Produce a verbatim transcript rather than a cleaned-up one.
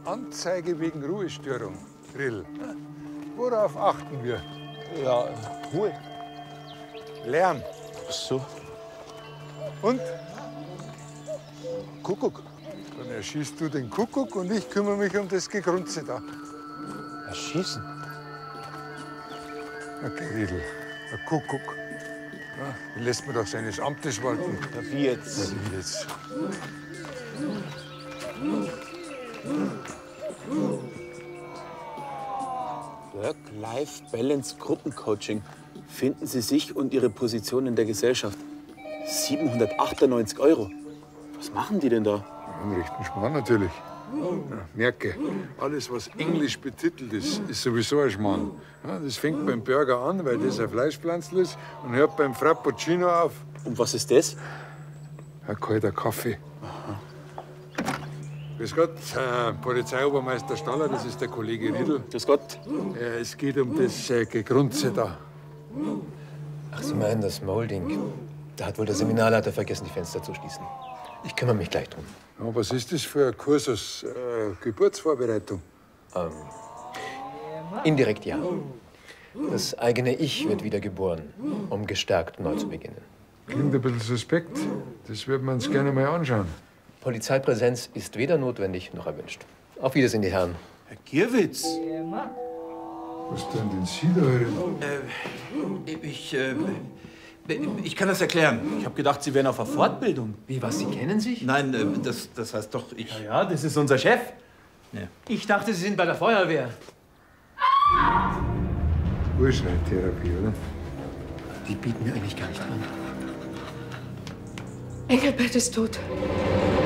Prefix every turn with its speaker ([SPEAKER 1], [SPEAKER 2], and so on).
[SPEAKER 1] Anzeige wegen Ruhestörung. Grill. Worauf achten wir?
[SPEAKER 2] Ja, Ruhe.
[SPEAKER 1] Lärm.
[SPEAKER 2] Ach so.
[SPEAKER 1] Und?
[SPEAKER 2] Kuckuck.
[SPEAKER 1] Dann erschießt du den Kuckuck und ich kümmere mich um das Gegrunze da.
[SPEAKER 2] Erschießen?
[SPEAKER 1] Ein Grill. Ein Kuckuck. Ja, den lässt man doch seines Amtes walten.
[SPEAKER 2] Ja, wie jetzt?
[SPEAKER 1] Ja, wie jetzt?
[SPEAKER 2] Work-Life-Balance-Gruppencoaching. Finden Sie sich und Ihre Position in der Gesellschaft. siebenhundertachtundneunzig Euro. Was machen die denn da?
[SPEAKER 1] Einen rechten Schmarrn natürlich. Ja, merke, alles, was englisch betitelt ist, ist sowieso ein Schmarrn. Ja, das fängt beim Burger an, weil das ein Fleischpflanzl ist, und hört beim Frappuccino auf.
[SPEAKER 2] Und was ist das?
[SPEAKER 1] Ein kalter Kaffee. Grüß Gott, äh, Polizeiobermeister Staller, das ist der Kollege Riedl.
[SPEAKER 2] Grüß Gott.
[SPEAKER 1] Äh, es geht um das äh, Gegrunze da.
[SPEAKER 3] Ach, Sie meinen das Molding. Da hat wohl der Seminarleiter vergessen, die Fenster zu schließen. Ich kümmere mich gleich drum.
[SPEAKER 1] Ja, was ist das für ein Kursus? Äh, Geburtsvorbereitung?
[SPEAKER 3] Ähm, indirekt ja. Das eigene Ich wird wiedergeboren, um gestärkt neu zu beginnen.
[SPEAKER 1] Klingt ein bisschen suspekt. Das würden wir uns gerne mal anschauen.
[SPEAKER 3] Polizeipräsenz ist weder notwendig noch erwünscht. Auf Wiedersehen, die Herren.
[SPEAKER 4] Herr Gierwitz.
[SPEAKER 1] Was denn denn Sie da hören?
[SPEAKER 4] Äh, ich, äh, ich kann das erklären. Ich habe gedacht, Sie wären auf einer Fortbildung.
[SPEAKER 3] Wie, was, Sie kennen sich?
[SPEAKER 4] Nein, äh, das, das heißt doch, ich...
[SPEAKER 5] Ja, ja, das ist unser Chef.
[SPEAKER 4] Ja.
[SPEAKER 5] Ich dachte, Sie sind bei der Feuerwehr.
[SPEAKER 1] Urschreittherapie, oder?
[SPEAKER 3] Die bieten mir eigentlich gar nicht an.
[SPEAKER 6] Engelbert ist tot.